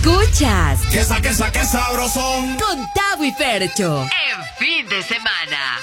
Escuchas ¡Qué sabrosón! con Tavo y Fercho en fin de semana.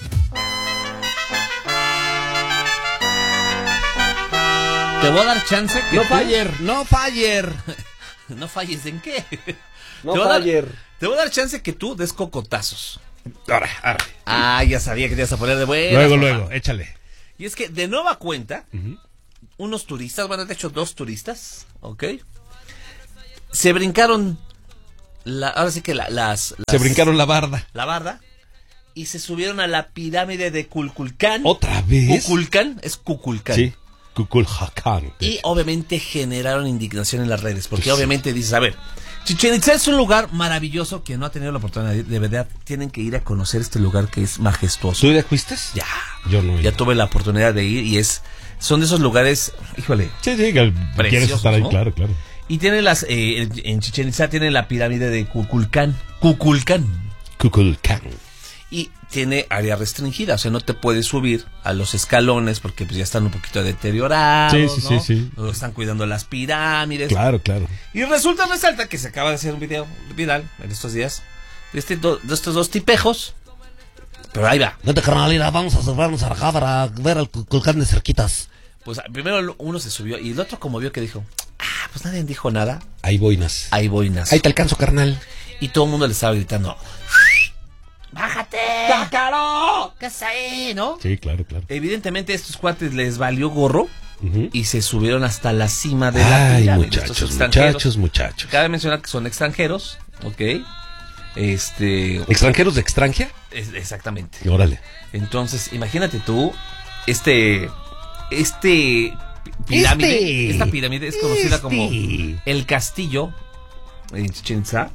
Te voy a dar chance que No tú... faller. No faller. ¿No falles en qué? No te voy a dar- faller. Te voy a dar chance que tú des cocotazos. Ahora. Ah, ya sabía que te ibas a poner de buena. Luego, échale. Y es que de nueva cuenta, unos turistas, bueno, de hecho 2 turistas, ¿ok? Se brincaron, ahora sí que Se brincaron la barda. la barda y se subieron a la pirámide de Kukulcán. ¿Otra vez? Kukulcán, es Kukulcán. Sí. Kukulcán. Y obviamente generaron indignación en las redes, porque obviamente dices, a ver, Chichén Itzá es un lugar maravilloso que no ha tenido la oportunidad, de verdad, tienen que ir a conocer este lugar que es majestuoso. ¿Tú ya fuiste? Ya. Yo no. Ya tuve la oportunidad de ir y son de esos lugares, híjole. Sí, que quieres Preciosos, estar ahí, ¿no? claro. Y tienen en Chichén Itzá tienen la pirámide de Kukulcán. Kukulcán. Y tiene área restringida, o sea, no te puedes subir a los escalones porque pues ya están un poquito deteriorados, Sí. ¿no? Están cuidando las pirámides. Claro. Y resalta que se acaba de hacer un video viral en estos días de estos 2 tipejos. Pero ahí va. Vente, carnalina, vamos a subirnos a acá para ver el Kukulcán de cerquitas. Pues primero uno se subió y el otro como vio que dijo, pues nadie dijo nada, Ahí boinas. ahí boinas. Ahí te alcanzo, carnal. Y todo el mundo le estaba gritando, ¡bájate! ¡Cácaro! ¿Qué es ahí, no? Sí, claro. Evidentemente a estos cuates les valió gorro Ujú. y se subieron hasta la cima de la Ay, pirámide. Estos extranjeros. muchachos. Cabe mencionar que son extranjeros, ¿ok? ¿Extranjeros de extranjera? Exactamente. Órale. Entonces, imagínate tú, esta pirámide es conocida como el castillo en Chichén Itzá.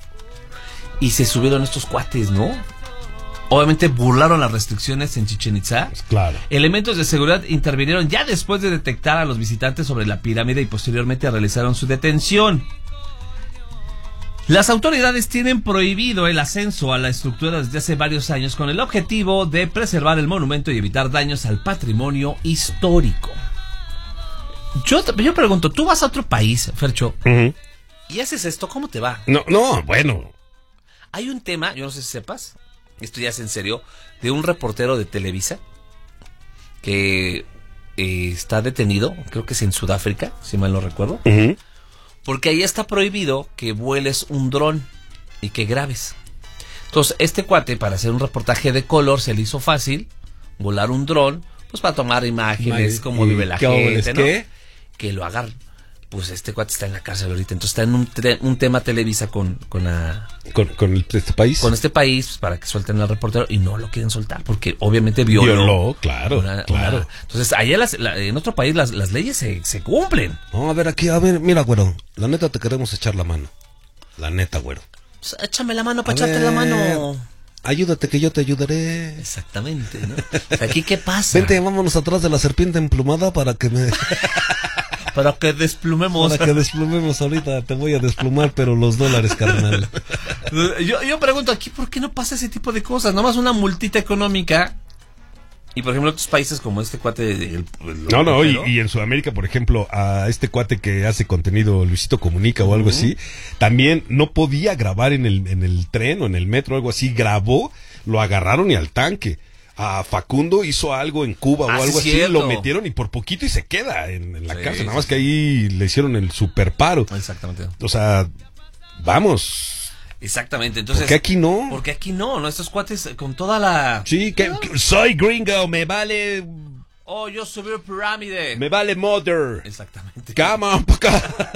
Y se subieron estos cuates, ¿no? Obviamente burlaron las restricciones en Chichén Itzá. Pues claro. Elementos de seguridad intervinieron ya después de detectar a los visitantes sobre la pirámide y posteriormente realizaron su detención. Las autoridades tienen prohibido el ascenso a la estructura desde hace varios años con el objetivo de preservar el monumento y evitar daños al patrimonio histórico. Yo pregunto, tú vas a otro país, Fercho, Ujú. y haces esto, ¿cómo te va? No, bueno. Hay un tema, yo no sé si sepas, esto ya es en serio, de un reportero de Televisa que está detenido, creo que es en Sudáfrica, si mal no recuerdo, Ujú. porque ahí está prohibido que vueles un dron y que grabes. Entonces, este cuate, para hacer un reportaje de color, se le hizo fácil volar un dron, pues para tomar imágenes, cómo vive la gente, ¿no? ¿Qué? Que lo agarren. Pues este cuate está en la cárcel ahorita, entonces está en un tema Televisa con ¿Este país? con este país, pues, para que suelten al reportero y no lo quieren soltar porque obviamente violó, claro. Entonces allá en otro país las leyes se cumplen. No, a ver, mira, güero. La neta te queremos echar la mano. La neta, güero. Pues, échame la mano para A echarte la ver. mano. Ayúdate que yo te ayudaré. Exactamente, ¿no? O sea, aquí qué pasa. Vente, vámonos atrás de la serpiente emplumada para que Para que desplumemos. Para que desplumemos ahorita. Te voy a desplumar, pero los $, carnal. Yo pregunto aquí, ¿por qué no pasa ese tipo de cosas? Nomás una multita económica. Y por ejemplo, otros países como este cuate. No, y en Sudamérica, por ejemplo, a este cuate que hace contenido, Luisito Comunica o algo así, también no podía grabar en el tren o en el metro o algo así. Grabó, lo agarraron y al tanque. A Facundo hizo algo en Cuba o algo así, cierto. lo metieron y por poquito y se queda en la Sí, cárcel. Nada sí, más que ahí le hicieron el super paro. Exactamente. O sea, vamos. Exactamente. Entonces, ¿Por qué aquí no? Porque aquí no, estos cuates con toda la... Sí, que soy gringo, me vale. Oh, yo subí la pirámide. Me vale mother. Exactamente. Come on, pa' acá.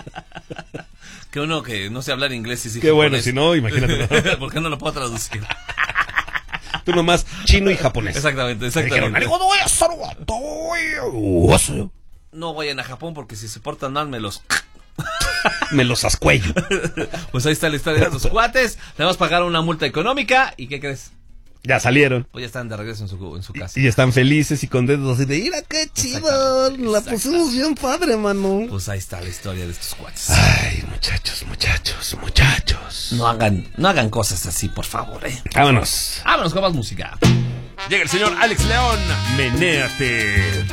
Que uno que no sé hablar inglés y sí Qué bueno, japonés. si no, imagínate. ¿Por qué no lo puedo traducir? Tú nomás chino y japonés. Exactamente. Dijeron, No vayan a Japón porque si se portan mal me los ascuello. Pues ahí está la historia de estos cuates. Le vamos a pagar una multa económica. ¿Y qué crees? Ya salieron. Pues ya están de regreso en su casa. Y están felices y contentos así de, mira qué chido, la pusimos bien padre, mano. Pues ahí está la historia de estos cuates. Ay, muchachos. No hagan cosas así, por favor, Vámonos. Vámonos con más música. Llega el señor Alex León. Menéate.